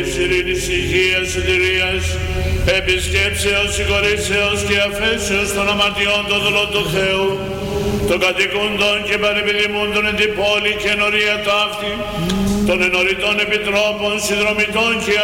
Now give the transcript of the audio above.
ειρήνης, υγείας, συντηρίας, επισκέψεως, συγχωρήσεως και αφέσεως των αμαρτιών των δολών του Θεού, των κατοικούντων και παρεπιδημούντων εν την πόλη και ενορία ταύτη, των ενωρητών επιτρόπων, συνδρομητών και